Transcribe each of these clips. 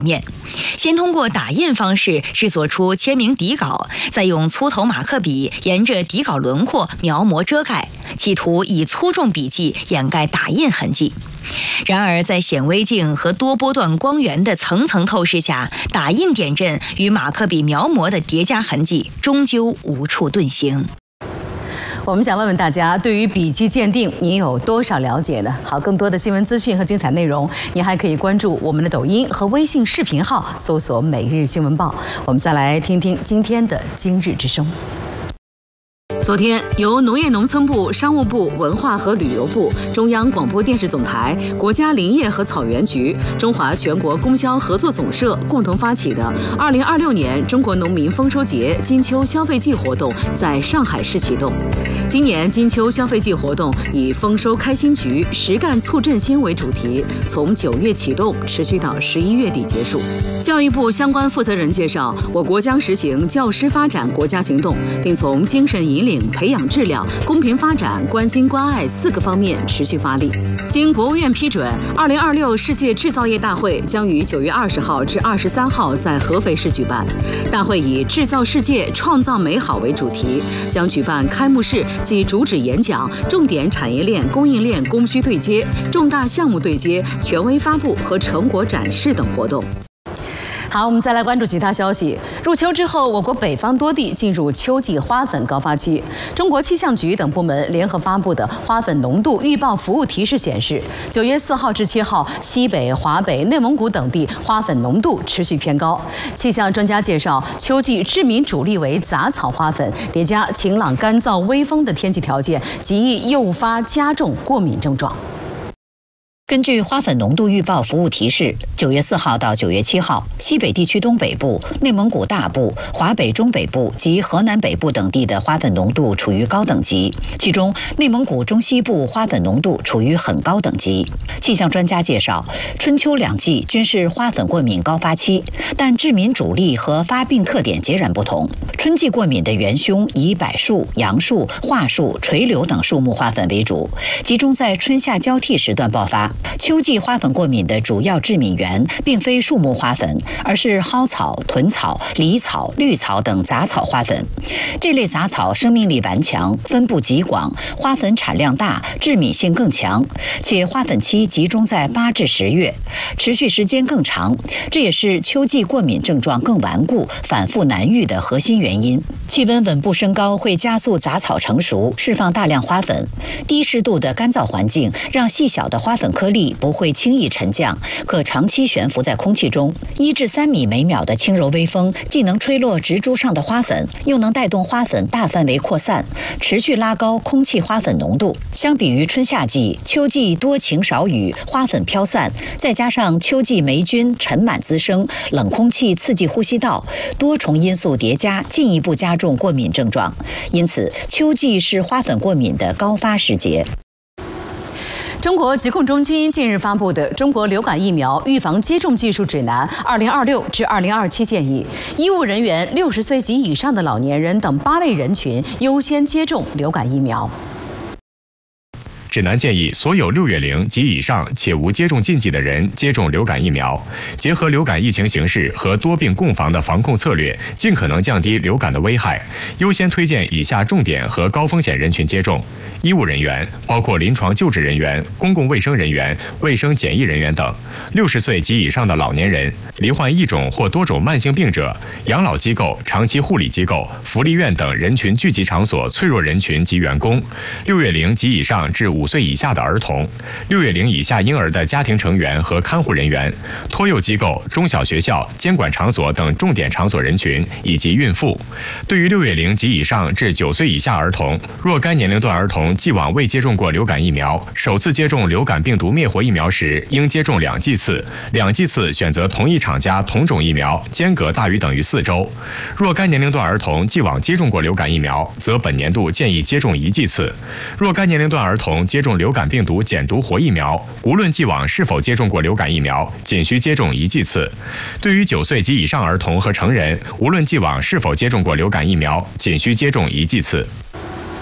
面，先通过打印方式制作出签名底稿，再用粗头马克笔沿着底稿轮廓描摹遮盖，企图以粗重笔迹掩盖打印痕迹。然而，在显微镜和多波段光源的层层透视下，打印点阵与马克笔描摹的叠加痕迹终究无处遁形。 我们想问问大家，对于笔迹鉴定，您有多少了解呢？好，更多的新闻资讯和精彩内容，您还可以关注我们的抖音和微信视频号，搜索“每日新闻报”。我们再来听听今天的今日之声。昨天，由农业农村部、商务部、文化和旅游部、中央广播电视总台、国家林业和草原局、中华全国供销合作总社共同发起的2026年中国农民丰收节金秋消费季活动在上海市启动。今年金秋消费季活动以“丰收开心局，实干促振兴”为主题，从9月启动，持续到11月底结束。教育部相关负责人介绍，我国将实行教师发展国家行动，并从精神引领、培养质量、公平发展、关心关爱4个方面持续发力。经国务院批准，2026世界制造业大会将于9月20号至23号在合肥市举办。大会以“制造世界，创造美好”为主题，将举办开幕式及主旨演讲、重点产业链、供应链供需对接、重大项目对接、权威发布和成果展示等活动。好，我们再来关注其他消息。入秋之后，我国北方多地进入秋季花粉高发期。中国气象局等部门联合发布的花粉浓度预报服务提示显示，9月4号至7号，西北、华北、内蒙古等地花粉浓度持续偏高。气象专家介绍，秋季致敏主力为杂草花粉，叠加晴朗、干燥、微风的天气条件，极易诱发加重过敏症状。 根据花粉浓度预报服务提示，9月4号到9月7号，西北地区东北部、内蒙古大部、华北中北部及河南北部等地的花粉浓度处于高等级，其中内蒙古中西部花粉浓度处于很高等级。气象专家介绍，春秋两季均是花粉过敏高发期，但致敏主力和发病特点截然不同。春季过敏的元凶以柏树、杨树、桦树、垂柳等树木花粉为主，集中在春夏交替时段爆发。秋季花粉过敏的主要致敏源并非树木花粉，而是蒿草、豚草、狸草、绿草等杂草花粉。这类杂草生命力顽强，分布极广，花粉产量大，致敏性更强，且花粉期集中在8至10月，持续时间更长，这也是秋季过敏症状更顽固、反复难愈的核心原因。气温稳步升高会加速杂草成熟，释放大量花粉。低湿度的干燥环境让细小的花粉颗粒不会轻易沉降，可长期悬浮在空气中。1至3米每秒的轻柔微风，既能吹落植株上的花粉，又能带动花粉大范围扩散，持续拉高空气花粉浓度。相比于春夏季，秋季多晴少雨，花粉飘散，再加上秋季霉菌尘螨滋生，冷空气刺激呼吸道，多重因素叠加，进一步加重过敏症状。因此，秋季是花粉过敏的高发时节。 中国疾控中心近日发布的《中国流感疫苗预防接种技术指南 （2026 至2027》》建议，医务人员、60岁及以上的老年人等8类人群优先接种流感疫苗。 指南建议所有6月龄及以上且无接种禁忌的人接种流感疫苗，结合流感疫情形势和多病共防的防控策略，尽可能降低流感的危害，优先推荐以下重点和高风险人群接种：医务人员，包括临床救治人员、公共卫生人员、卫生检疫人员等；60岁及以上的老年人、罹患1种或多种慢性病者、养老机构、长期护理机构、福利院等人群聚集场所脆弱人群及员工；6月龄及以上至5岁以下的儿童；6月龄以下婴儿的家庭成员和看护人员；托幼机构、中小学校、监管场所等重点场所人群以及孕妇。对于6月龄及以上至9岁以下儿童，若该年龄段儿童既往未接种过流感疫苗，首次接种流感病毒灭活疫苗时，应接种2剂次，2剂次选择同一厂家同种疫苗，间隔大于等于4周。若该年龄段儿童既往接种过流感疫苗，则本年度建议接种1剂次。若该年龄段儿童接种流感病毒减毒活疫苗，无论既往是否接种过流感疫苗，仅需接种1剂次。对于9岁及以上儿童和成人，无论既往是否接种过流感疫苗，仅需接种1剂次。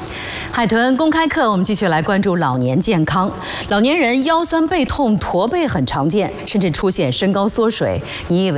海豚公开课，我们继续来关注老年健康。老年人腰酸背痛、驼背很常见，甚至出现身高缩水。你以为